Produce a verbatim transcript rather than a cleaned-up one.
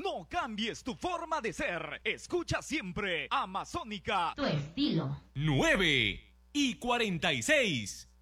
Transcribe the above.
No cambies tu forma de ser. Escucha siempre Amazónica. Tu estilo. nueve y cuarenta y seis.